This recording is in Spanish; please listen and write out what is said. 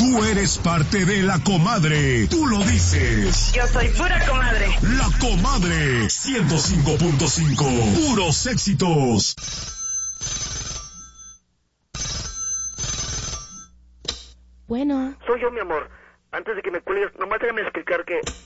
Tú eres parte de La Comadre. Tú lo dices. Yo soy pura comadre. La Comadre 105.5. Puros éxitos. Bueno. Soy yo, mi amor. Antes de que me cuelgues, nomás déjame explicar que